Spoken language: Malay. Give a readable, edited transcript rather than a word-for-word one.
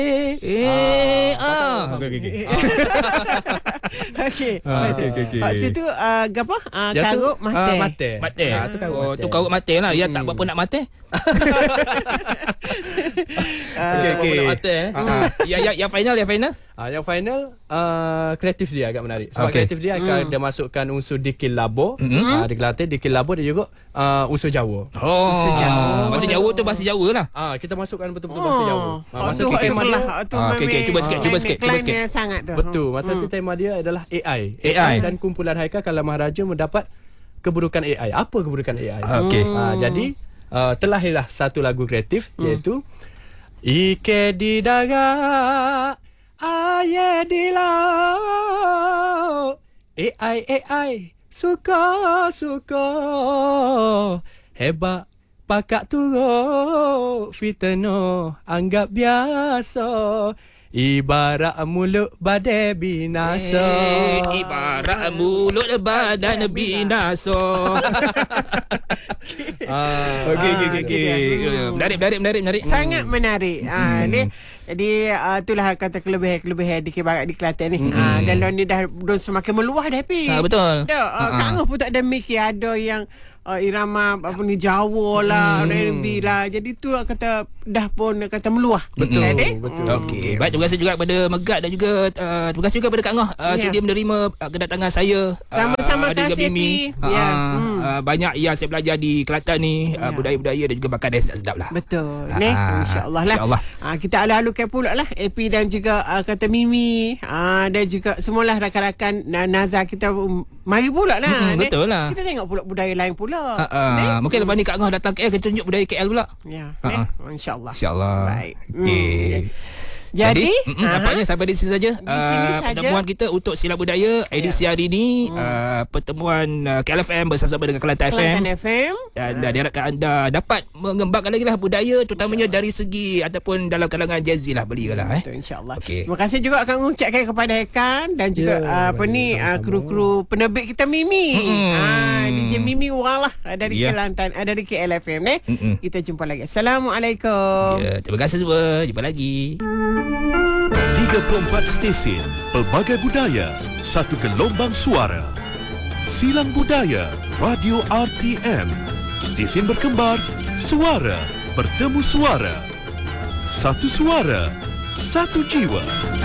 Okey. Waktu tu apa? Karut mate. Mate. Tu karut mate. Tu karut mate lah. Ya tak berapa nak mate. Okey. Mate. Yang final. Yang final kreatif dia agak menarik. Sebab Okey. kreatif dia akan dia masukkan unsur dikil labo. Dia Kelantan dikil labo dia juga unsur Jawa. Bahasa Jawa tu bahasa Jawa lah. Kita masukkan betul-betul bahasa Jawa. Masa tu tema dia cuba sikit. Sangat tu. betul. Masa tu tema dia adalah AI dan kumpulan Haikal Kalam Maharaja mendapat keburukan AI. Apa keburukan AI? Okey. Jadi terlahirlah satu lagu kreatif iaitu Ike di daga Aye di laut AI Suka Hebat Pakak turut Fitno Anggap biasa Ibarat mulut badai binasa. Ibarat mulut badan binasa. Okey. Menarik. Sangat menarik. Jadi itulah kata kelebihan di Kebarat di Kelantan ni. Dan lo ni dah semakin meluah dah Happy. Betul. Dah pun tak ada mikir ada yang irama apa ni Jawa lah, R&B lah. Jadi tu kata dah pun kata meluah. Betul. Okey. Baik, terima kasih juga kepada Megat dan juga terima kasih juga kepada Kak Ngoh sudi menerima kedatangan saya. Sama-sama dan juga kasih Mimi. Banyak yang saya belajar di Kelantan ni, budaya-budaya dan juga makanan sedap lah. Betul. InsyaAllah lah. InsyaAllah. Kita ala-alukan pula lah AP dan juga kata Mimi dan juga semualah rakan-rakan Nazar kita mari pula lah. Betul lah. Kita tengok pula budaya lain pula. Mungkin lepas ni Kak Ngoh datang KL, kita tunjuk budaya KL pula. Ya. InsyaAllah. InsyaAllah. Baik. Okey. Jadi nampaknya sampai di sini saja pertemuan kita untuk Silap Budaya edisi hari ini. Pertemuan KLFM bersama dengan Kelantan FM. Dan diharapkan anda dapat mengembangkan lagi lah budaya, terutamanya dari segi ataupun dalam kalangan Gen Z lah, belia lah. Betul, InsyaAllah. Okay. Terima kasih juga akan ucapkan kepada Hekan dan juga kru-kru penerbit kita Mimi. DJ Mimi Wang lah dari Kelantan, dari KLFM ni. Kita jumpa lagi. Assalamualaikum. Terima kasih semua. Jumpa lagi. 34 stesen, pelbagai budaya, satu gelombang suara. Silang Budaya, Radio RTM. Stesen berkembar, suara bertemu suara. Satu suara, satu jiwa.